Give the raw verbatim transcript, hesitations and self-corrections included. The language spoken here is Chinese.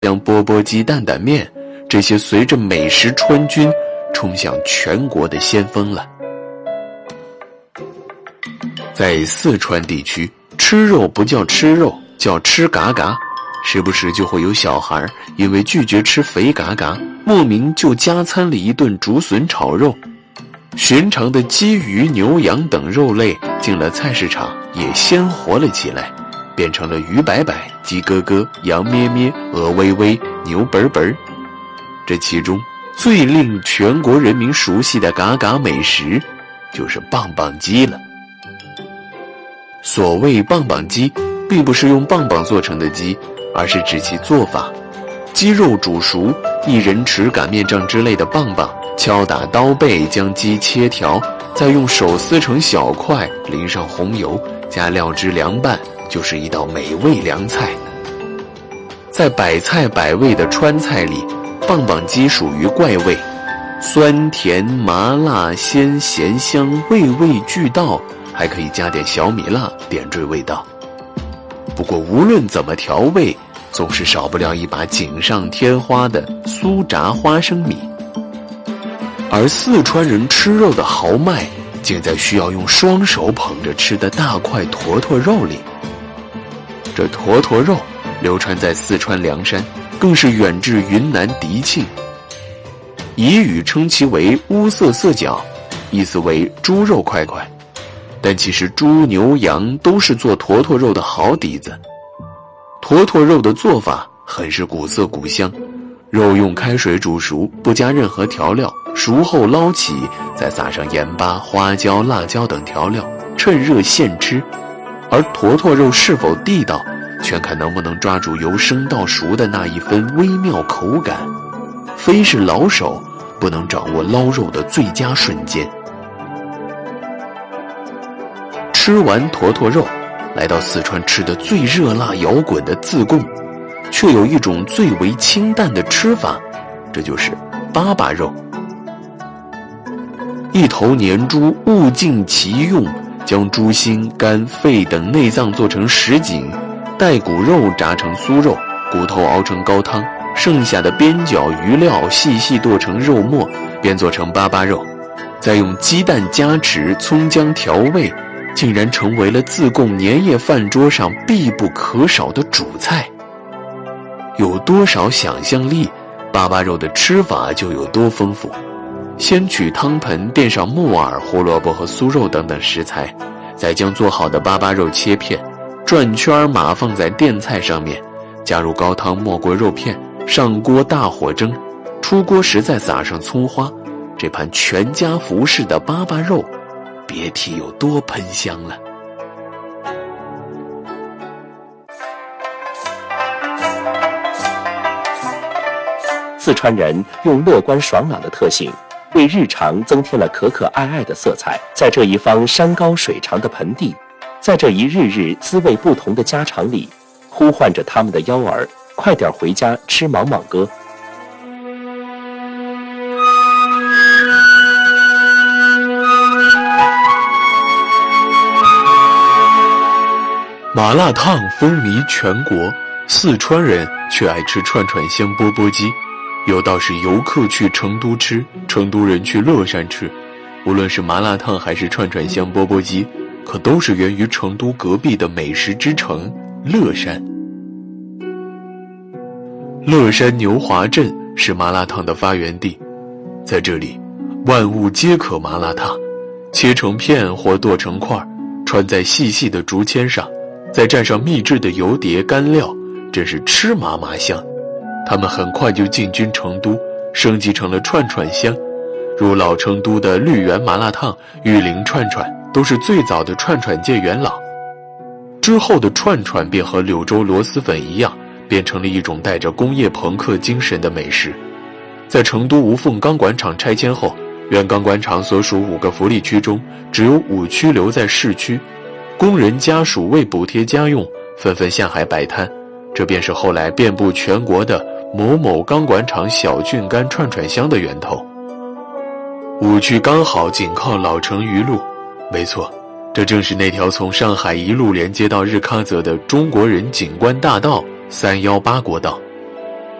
像钵钵鸡、担担面，这些随着美食川军冲向全国的先锋了。在四川地区，吃肉不叫吃肉，叫吃嘎嘎，时不时就会有小孩因为拒绝吃肥嘎嘎，莫名就加餐了一顿竹笋炒肉。寻常的鸡鱼、牛羊等肉类进了菜市场也鲜活了起来，变成了鱼摆摆、鸡咯咯、羊咩咩、鹅微微、牛啵啵。这其中最令全国人民熟悉的嘎嘎美食就是棒棒鸡了。所谓棒棒鸡，并不是用棒棒做成的鸡，而是指其做法。鸡肉煮熟，一人匙、擀面杖之类的棒棒，敲打刀背将鸡切条，再用手撕成小块，淋上红油，加料汁凉拌，就是一道美味凉菜。在百菜百味的川菜里，棒棒鸡属于怪味，酸甜麻辣鲜咸香，味味俱到，还可以加点小米辣点缀味道。不过无论怎么调味，总是少不了一把锦上添花的酥炸花生米。而四川人吃肉的豪迈，竟在需要用双手捧着吃的大块坨坨肉里。这坨坨肉流传在四川凉山，更是远至云南迪庆。彝语称其为乌色色角，意思为猪肉块块。但其实猪、牛、羊都是做坨坨肉的好底子。坨坨肉的做法很是古色古香，肉用开水煮熟，不加任何调料，熟后捞起，再撒上盐巴、花椒、辣椒等调料，趁热现吃。而坨坨肉是否地道，全看能不能抓住由生到熟的那一分微妙口感，非是老手不能掌握捞肉的最佳瞬间。吃完坨坨肉，来到四川吃的最热辣摇滚的自贡，却有一种最为清淡的吃法，这就是粑粑肉。一头年猪物尽其用，将猪心、肝、肺等内脏做成什锦，带骨肉炸成酥肉，骨头熬成高汤，剩下的边角鱼料细细剁成肉末，便做成粑粑肉，再用鸡蛋加持、葱姜调味，竟然成为了自贡年夜饭桌上必不可少的主菜。有多少想象力，粑粑肉的吃法就有多丰富。先取汤盆垫上木耳、胡萝卜和酥肉等等食材，再将做好的粑粑肉切片，转圈码放在垫菜上面，加入高汤没过肉片，上锅大火蒸，出锅时再撒上葱花，这盘全家福式的粑粑肉别提有多喷香了。 四川人用乐观爽朗的特性，为日常增添了可可爱爱的色彩。在这一方山高水长的盆地，在这一日日滋味不同的家常里，呼唤着他们的幺儿，快点回家吃莽莽哥。 麻辣烫风靡全国，四川人却爱吃串串香钵钵鸡。有道是游客去成都吃，成都人去乐山吃。无论是麻辣烫还是串串香钵钵鸡，可都是源于成都隔壁的美食之城乐山。乐山牛华镇是麻辣烫的发源地，在这里万物皆可麻辣烫，切成片或剁成块，穿在细细的竹签上，再蘸上秘制的油碟干料，真是吃麻麻香。他们很快就进军成都，升级成了串串香，如老成都的绿园麻辣烫、玉林串串都是最早的串串界元老。之后的串串便和柳州螺蛳粉一样，变成了一种带着工业朋克精神的美食。在成都无缝钢管厂拆迁后，原钢管厂所属五个福利区中，只有五区留在市区，工人家属为补贴家用，纷纷下海摆摊，这便是后来遍布全国的某某钢管厂小郡干串串香的源头。五区刚好紧靠老成渝路，没错，这正是那条从上海一路连接到日喀则的中国人景观大道三一八国道。